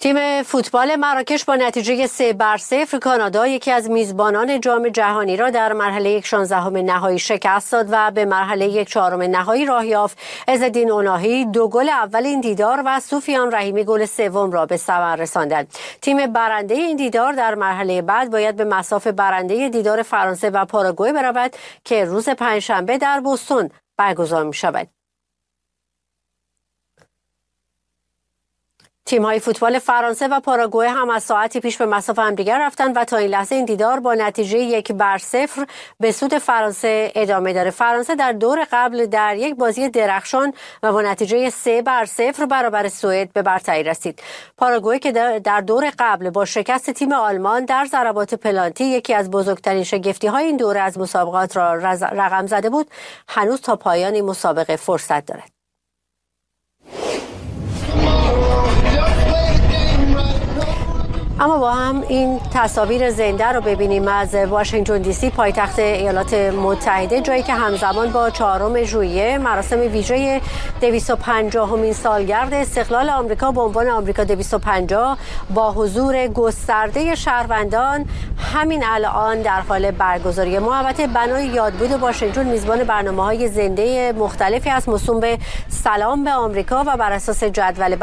تیم فوتبال مراکش با نتیجه 3-0 کانادا یکی از میزبانان جام جهانی را در مرحله 16 نهایی شکست داد و به مرحله 4 نهایی راه یافت. عزالدین اوناهی 2 گل اول این دیدار و سفیان رحیمی گل سوم را به ثمر رساندند. تیم برنده این دیدار در مرحله بعد باید به مصاف برنده دیدار فرانسه و پاراگوئه برود که روز پنجشنبه در بوستون برگزار می شود. تیم‌های فوتبال فرانسه و پاراگوئه هم از ساعتی پیش به مصاف همدیگر رفتند و تا این لحظه این دیدار با نتیجه 1-0 به سود فرانسه ادامه داره. فرانسه در دور قبل در یک بازی درخشان و با نتیجه 3-0 برابر سوئد به برتری رسید. پاراگوئه که در دور قبل با شکست تیم آلمان در ضربات پنالتی یکی از بزرگترین شگفتی‌های این دوره از مسابقات را رقم زده بود، هنوز تا پایان این مسابقه فرصت دارد. اما با هم این تصاویر زنده رو ببینیم از واشنگتن دی سی، پایتخت ایالات متحده، جایی که همزمان با 4 ژوئیه مراسم ویژه 250مین سالگرد استقلال آمریکا به عنوان آمریکا 250 با حضور گسترده شهروندان همین الان در حال برگزاری. محوطه بنای یادبود واشنگتن میزبان برنامه‌های زنده مختلفی است موسوم به سلام به آمریکا و بر اساس جدول